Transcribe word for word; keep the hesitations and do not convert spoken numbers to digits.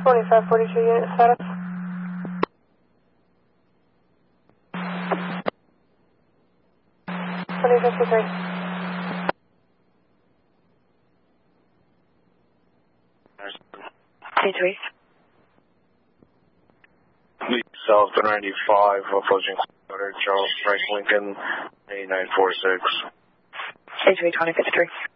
twenty-five forty-two unit status. twenty fifty-three. Hey, Therese. South ninety-five, approaching Charles Frank Lincoln, eight nine four six. Hey, twenty fifty-three.